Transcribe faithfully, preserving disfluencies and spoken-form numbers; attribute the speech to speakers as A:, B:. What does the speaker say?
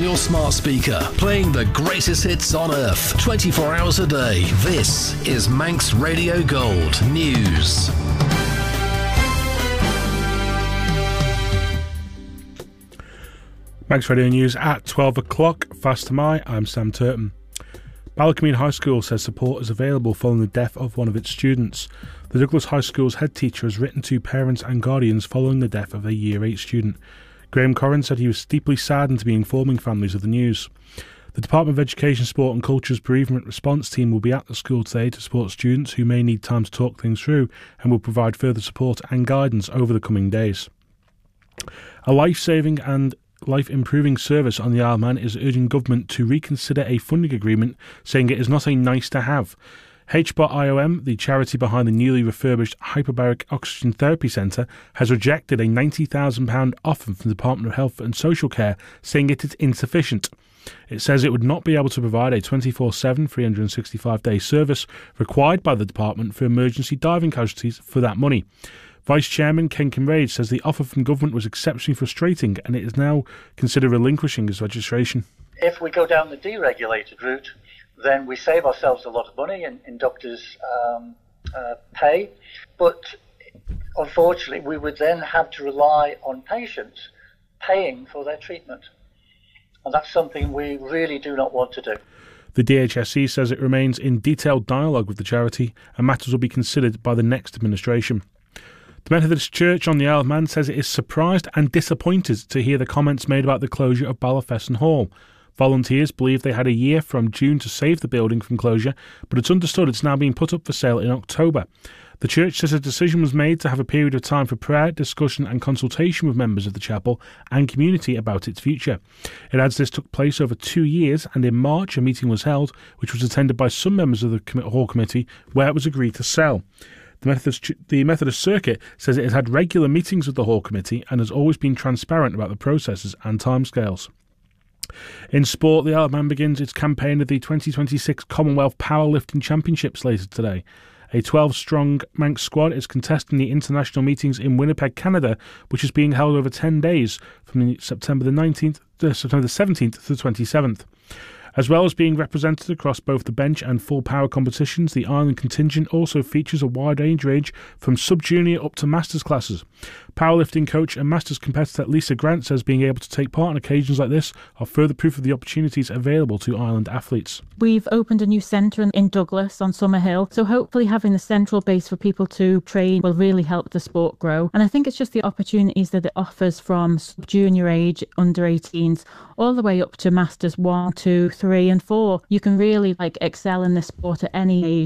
A: your smart speaker, playing the greatest hits on earth, twenty-four hours a day. This is Manx Radio Gold News.
B: Manx Radio News at twelve o'clock. Fast to my, I'm Sam Turton. Ballacomine High School says support is available following the death of one of its students. The Douglas High School's head teacher has written to parents and guardians following the death of a Year eight student. Graham Corrin said he was deeply saddened to be informing families of the news. The Department of Education, Sport and Culture's bereavement response team will be at the school today to support students who may need time to talk things through and will provide further support and guidance over the coming days. A life-saving and life-improving service on the Isle of Man is urging government to reconsider a funding agreement, saying it is not a nice-to-have. H B O T I O M, the charity behind the newly refurbished Hyperbaric Oxygen Therapy Centre, has rejected a ninety thousand pounds offer from the Department of Health and Social Care, saying it is insufficient. It says it would not be able to provide a twenty-four seven, three hundred sixty-five day service required by the department for emergency diving casualties for that money. Vice Chairman Ken Kinraid says the offer from government was exceptionally frustrating and it is now considered relinquishing its registration.
C: If we go down the deregulated route, then we save ourselves a lot of money in, in doctors' um, uh, pay, but unfortunately we would then have to rely on patients paying for their treatment, and that's something we really do not want to do.
B: The D H S C says it remains in detailed dialogue with the charity and matters will be considered by the next administration. The Methodist Church on the Isle of Man says it is surprised and disappointed to hear the comments made about the closure of Ballafesson Hall. Volunteers believe they had a year from June to save the building from closure, but it's understood it's now being put up for sale in October. The church says a decision was made to have a period of time for prayer, discussion and consultation with members of the chapel and community about its future. It adds this took place over two years and in March a meeting was held, which was attended by some members of the Hall Committee, where it was agreed to sell. The Methodist, the Methodist Circuit says it has had regular meetings with the Hall Committee and has always been transparent about the processes and timescales. In sport, the Isle of Man begins its campaign of the twenty twenty-six Commonwealth Powerlifting Championships later today. A twelve-strong Manx squad is contesting the international meetings in Winnipeg, Canada, which is being held over ten days from September the nineteenth, uh, September the seventeenth to the twenty-seventh. As well as being represented across both the bench and full power competitions, the Ireland contingent also features a wide age range from sub-junior up to masters classes. Powerlifting coach and masters competitor Lisa Grant says being able to take part in occasions like this are further proof of the opportunities available to Ireland athletes.
D: We've opened a new centre in Douglas on Summerhill, so hopefully having the central base for people to train will really help the sport grow. And I think it's just the opportunities that it offers from junior age, under eighteens, all the way up to masters one, two, three and four. You can really like excel in this sport at any age.